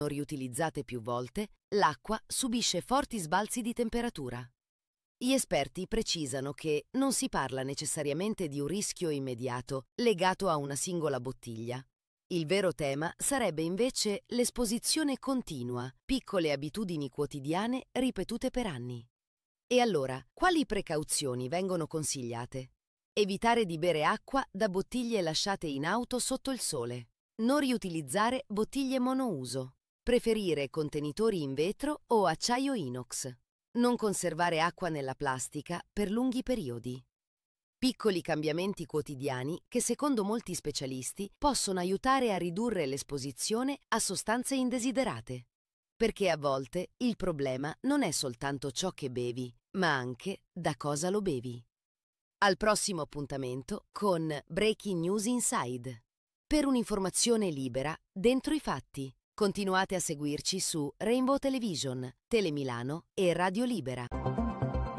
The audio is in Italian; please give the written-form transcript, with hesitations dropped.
riutilizzate più volte, l'acqua subisce forti sbalzi di temperatura. Gli esperti precisano che non si parla necessariamente di un rischio immediato legato a una singola bottiglia. Il vero tema sarebbe invece l'esposizione continua, piccole abitudini quotidiane ripetute per anni. E allora, quali precauzioni vengono consigliate? Evitare di bere acqua da bottiglie lasciate in auto sotto il sole. Non riutilizzare bottiglie monouso. Preferire contenitori in vetro o acciaio inox. Non conservare acqua nella plastica per lunghi periodi. Piccoli cambiamenti quotidiani che secondo molti specialisti possono aiutare a ridurre l'esposizione a sostanze indesiderate. Perché a volte il problema non è soltanto ciò che bevi, ma anche da cosa lo bevi. Al prossimo appuntamento con Breaking News Inside. Per un'informazione libera dentro i fatti. Continuate a seguirci su Rainbow Television, Telemilano e Radio Libera.